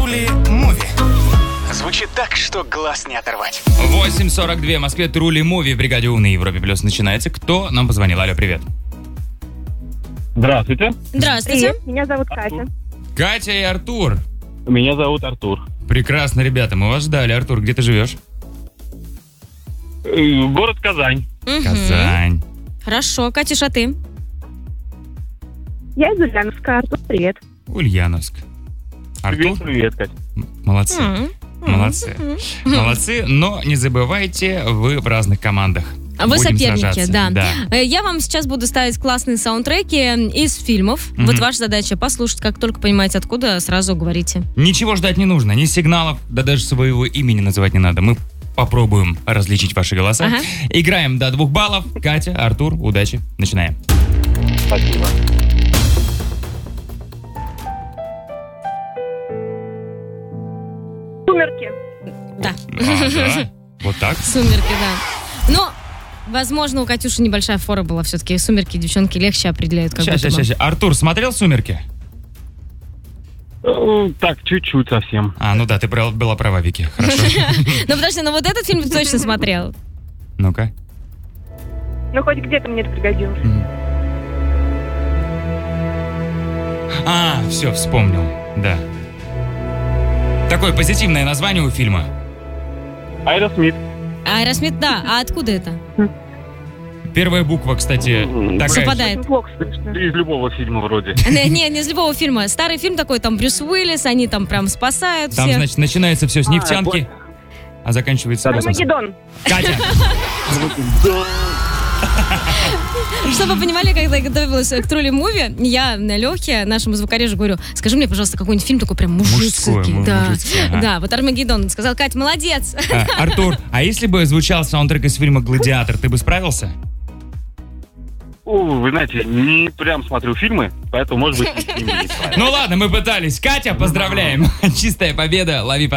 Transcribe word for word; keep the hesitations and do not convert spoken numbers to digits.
Трули Муви. Звучит так, что глаз не оторвать. восемь сорок два в Москве. Трули Муви в бригаде У на Европе Плюс начинается. Кто нам позвонил? Алло, привет. Здравствуйте. Здравствуйте. Привет, меня зовут Катя. Катя и Артур. Меня зовут Артур. Прекрасно, ребята, мы вас ждали. Артур, где ты живешь? Э, Город Казань. Мгм. Казань. Хорошо, Катюш, а ты? Я из Ульяновска. Артур, привет. Ульяновск. Артур? Привет, привет, Катя. Молодцы. М. Молодцы. Молодцы, но не забывайте, вы в разных командах. А вы Будем соперники, сражаться. да. Да. Э, Я вам сейчас буду ставить классные саундтреки из фильмов. Мгм. Вот ваша задача послушать, как только понимаете откуда, сразу говорите. Ничего ждать не нужно, ни сигналов, да даже своего имени называть не надо. Мы попробуем различить ваши голоса. Ага. Играем до двух баллов. Катя, Артур, удачи. Начинаем. Спасибо. Сумерки. Да. А, да? Вот так? Сумерки, да. Но, возможно, у Катюши небольшая фора была. Все-таки сумерки девчонки легче определяют, как Сейчас, будто сейчас, бы. сейчас. Артур, смотрел «Сумерки»? Э, Так, чуть-чуть совсем. А, ну да, ты брал- была права, Вики. Хорошо. Ну, подожди, ну вот этот фильм ты точно смотрел. Ну-ка. Ну, хоть где-то мне это пригодилось. А, все, вспомнил. Да. Такое позитивное название у фильма. Аэросмит. Аэросмит, да. А откуда это? Первая буква, кстати, М, такая. Совпадает. Плохо слышно. Из любого фильма вроде. Не, не, не из любого фильма. Старый фильм такой, там Брюс Уиллис, они там прям спасают Там, всех. значит, начинается все с А, нефтянки, а заканчивается космосом. Армагеддон. Катя! Чтобы вы понимали, когда я готовилась к Трули Муви, я Лехе, нашему звукорежу, говорю, скажи мне, пожалуйста, какой-нибудь фильм такой прям мужицкий. Мужской, му- да. мужицкий, ага. Да, вот Армагеддон. Он сказал, Кать, молодец. А, Артур, а если бы звучал саундтрек из фильма «Гладиатор», ты бы справился? О, вы знаете, не прям смотрю фильмы, поэтому, может быть, и с ними не справлюсь. Ну ладно, мы пытались. Катя, поздравляем. Чистая победа. Лови